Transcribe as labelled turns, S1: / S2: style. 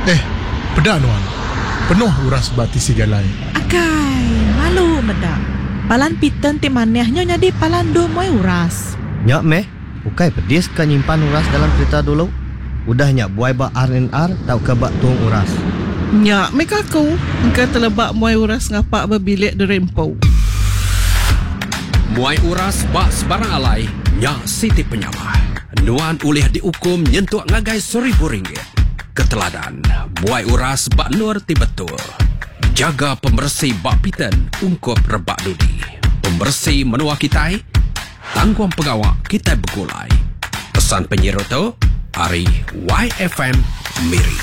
S1: Pedak Nuan. Penuh uras bati si galai.
S2: Akai, malu medak. Palan piten ti manehnya nyadi palan do moy uras.
S3: Nyak meh, ukai pedis ka nyimpan uras dalam cerita dulu. Udah nyak buai bak R&R tau ke bak tuang uras.
S4: Nyak mereka aku engkau terlebak muai uras ngapak berbilik di rempau.
S5: Muai uras bak sebarang alai, nyak Siti Penyawa. Nuan ulih dihukum nyentuh ngagai RM1,000. Keteladan, muai uras bak nur ti betul. Jaga pembersih bak piten ungkup rebak dudi. Pembersih menua kitai, tangguang pegawak kita begulai. Pesan penyiru tu, Ari YFM Miri.